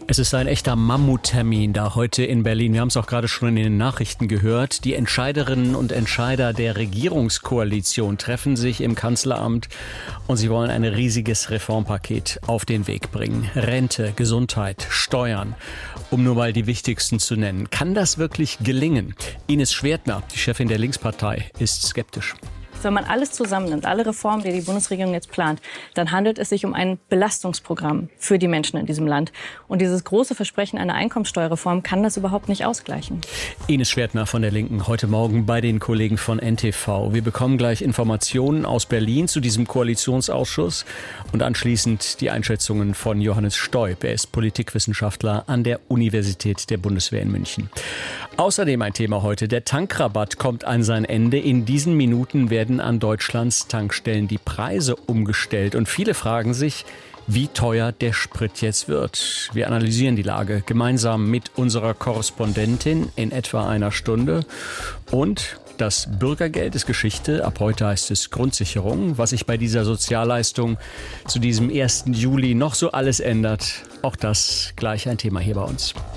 Es ist ein echter Mammuttermin da heute in Berlin. Wir haben es auch gerade schon in den Nachrichten gehört. Die Entscheiderinnen und Entscheider der Regierungskoalition treffen sich im Kanzleramt und sie wollen ein riesiges Reformpaket auf den Weg bringen. Rente, Gesundheit, Steuern, um nur mal die wichtigsten zu nennen. Kann das wirklich gelingen? Ines Schwertner, die Chefin der Linkspartei, ist skeptisch. Wenn man alles zusammennimmt, alle Reformen, die die Bundesregierung jetzt plant, dann handelt es sich um ein Belastungsprogramm für die Menschen in diesem Land. Und dieses große Versprechen einer Einkommensteuerreform kann das überhaupt nicht ausgleichen. Ines Schwertner von der Linken, heute Morgen bei den Kollegen von NTV. Wir bekommen gleich Informationen aus Berlin zu diesem Koalitionsausschuss und anschließend die Einschätzungen von Johannes Stoib. Er ist Politikwissenschaftler an der Universität der Bundeswehr in München. Außerdem ein Thema heute. Der Tankrabatt kommt an sein Ende. In diesen Minuten werden an Deutschlands Tankstellen die Preise umgestellt. Und viele fragen sich, wie teuer der Sprit jetzt wird. Wir analysieren die Lage gemeinsam mit unserer Korrespondentin in etwa einer Stunde. Und das Bürgergeld ist Geschichte. Ab heute heißt es Grundsicherung. Was sich bei dieser Sozialleistung zu diesem 1. Juli noch so alles ändert, auch das gleich ein Thema hier bei uns.